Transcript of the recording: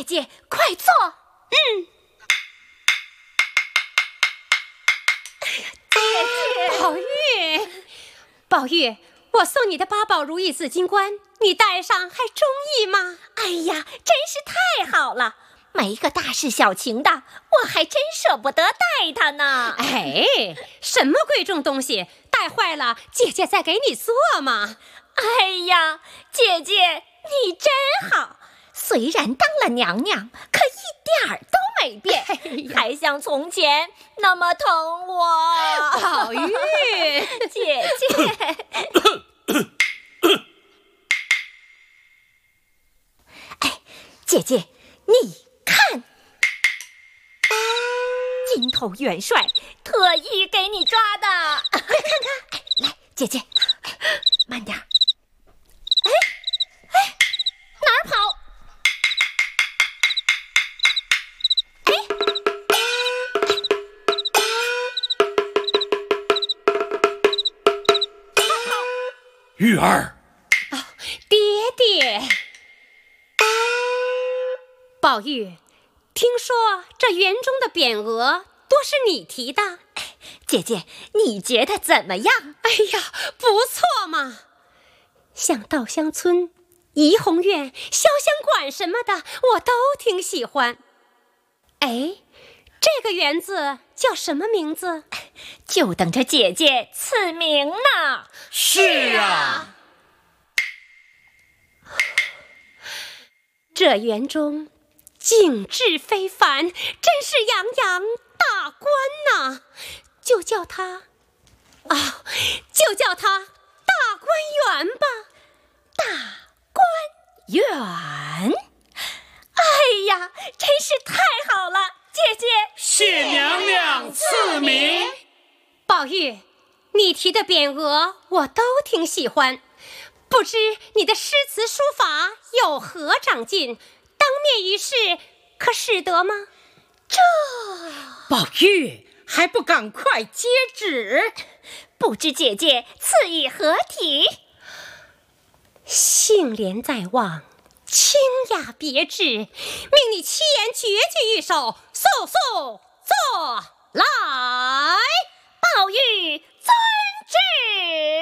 姐，快坐。姐姐， 宝玉，我送你的八宝如意紫金冠，你戴上还中意吗？ 哎呀，真是太好了！没个大事小情的，我还真舍不得带它呢。 哎，什么贵重东西，带坏了姐姐再给你做嘛。 哎呀，姐姐你真好，虽然当了娘娘，可一点儿都没变，还像从前那么疼我。 宝玉， 姐姐。哎，姐姐，你看，金头元帅特意给你抓的。快看看，来，姐姐，慢点。哪儿跑？ 玉儿， 爹爹。宝玉，听说这园中的匾额多是你提的， 姐姐，你觉得怎么样？ 哎呀，不错嘛！像稻香村、怡红院、潇湘馆什么的，我都挺喜欢。哎，这个园子叫什么名字？ 就等着姐姐赐名呢。 是啊， 这园中景致非凡，真是洋洋大观呐！就叫它大观园吧。 大观园。哎呀，真是太好了，姐姐， 谢娘娘赐名。 宝玉，你提的匾额我都挺喜欢，不知你的诗词书法有何长进？当面一试，可使得吗？ 宝玉还不赶快接旨？ 不知姐姐赐以何题？ 杏帘在望，清雅别致，命你七言绝句一首，速速作来。 宝玉遵旨。